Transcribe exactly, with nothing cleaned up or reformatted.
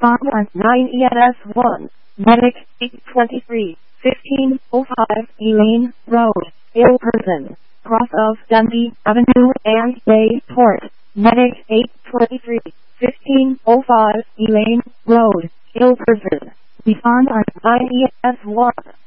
Found on nine E S one, Medic eight twenty-three, fifteen oh five Elaine Road, ill person, cross of Dundee Avenue and Bayport. Medic eight twenty-three, fifteen oh five Elaine Road, ill person. We found on nine E S one.